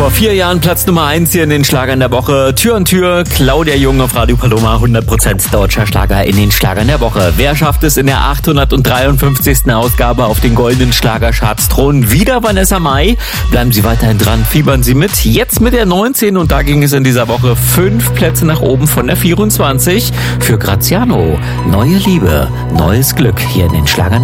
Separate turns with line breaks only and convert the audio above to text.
Vor 4 Jahren Platz Nummer 1 hier in den Schlagern der Woche. Tür an Tür, Claudia Jung auf Radio Paloma, 100% deutscher Schlager in den Schlagern der Woche. Wer schafft es in der 853. Ausgabe auf den goldenen Schlagercharts-Thron? Wieder Vanessa Mai. Bleiben Sie weiterhin dran, fiebern Sie mit. Jetzt mit der 19 und da ging es in dieser Woche 5 Plätze nach oben von der 24 für Graziano. Neue Liebe, neues Glück hier in den Schlagern